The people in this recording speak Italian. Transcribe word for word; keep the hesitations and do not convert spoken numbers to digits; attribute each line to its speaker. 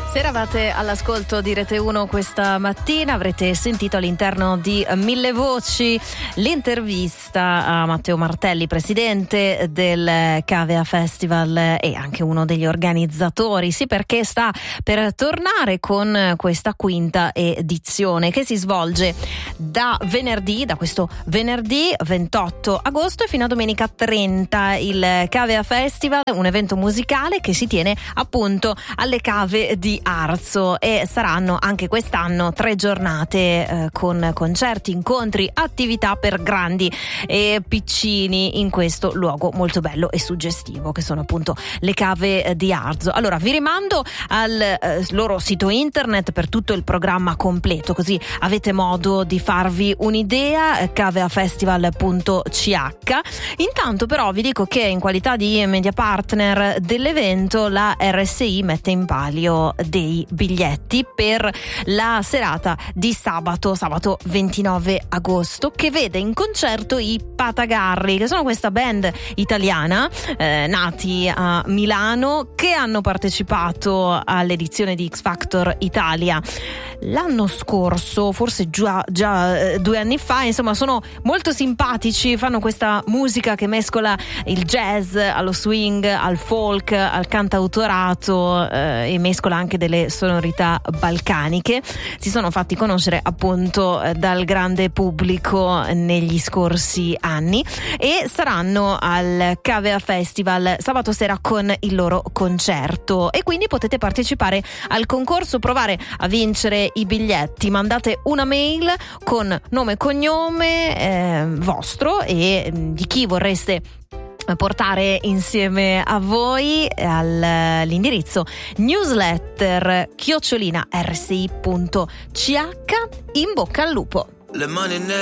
Speaker 1: Se eravate all'ascolto di Rete uno questa mattina avrete sentito all'interno di Mille Voci l'intervista a Matteo Martelli, presidente del Cavea Festival e anche uno degli organizzatori, sì, perché sta per tornare con questa quinta edizione che si svolge da venerdì, da questo venerdì ventotto agosto e fino a domenica trenta. Il Cavea Festival, un evento musicale che si tiene appunto alle cave di Arzo, e saranno anche quest'anno tre giornate eh, con concerti, incontri, attività per grandi e piccini in questo luogo molto bello e suggestivo che sono appunto le cave di Arzo. Allora vi rimando al eh, loro sito internet per tutto il programma completo, così avete modo di farvi un'idea, eh, caveafestival punto c h. Intanto però vi dico che in qualità di media partner dell'evento la R S I mette in palio dei biglietti per la serata di sabato, sabato ventinove agosto, che vede in concerto i Patagarri, che sono questa band italiana eh, nati a Milano, che hanno partecipato all'edizione di X Factor Italia l'anno scorso, forse già, già eh, due anni fa. Insomma, sono molto simpatici, fanno questa musica che mescola il jazz allo swing, al folk, al cantautorato eh, e mescola anche delle sonorità balcaniche. Si sono fatti conoscere appunto eh, dal grande pubblico negli scorsi anni e saranno al Cavea Festival sabato sera con il loro concerto, e quindi potete partecipare al concorso, provare a vincere i biglietti. Mandate una mail con nome e cognome eh, vostro e di chi vorreste portare insieme a voi all'indirizzo newsletter chiocciolina r s i punto c h. In bocca al lupo.